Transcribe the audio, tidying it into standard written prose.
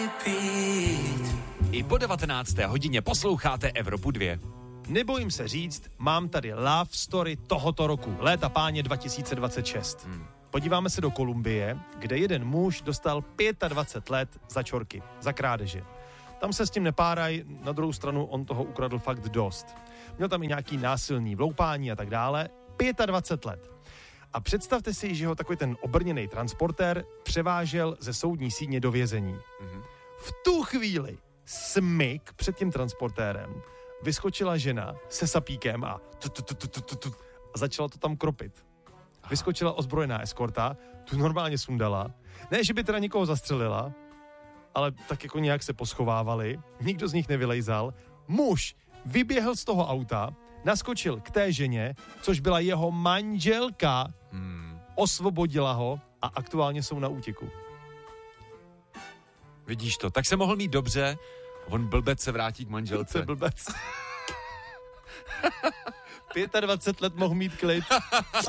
I po 19. hodině posloucháte Evropu 2. Nebojím se říct, mám tady love story tohoto roku, léta páně 2026. Podíváme se do Kolumbie, kde jeden muž dostal 25 let za čorky, za krádeže. Tam se s tím nepáraj, na druhou stranu on toho ukradl fakt dost. Měl tam i nějaký násilný vloupání a tak dále. 25 let. A představte si, že ho takový ten obrněný transportér převážel ze soudní síně do vězení. V tu chvíli smyk před tím transportérem vyskočila žena se sapíkem a začala to tam kropit. Vyskočila ozbrojená eskorta, tu normálně sundala. Ne, že by teda někoho zastřelila, ale tak jako nějak se poschovávali, nikdo z nich nevylejzal. Muž vyběhl z toho auta, naskočil k té ženě, což byla jeho manželka, osvobodila ho a aktuálně jsou na útěku. Vidíš to, tak se mohl mít dobře, on blbec se vrátí k manželce. To je blbec. 25 let mohl mít klid.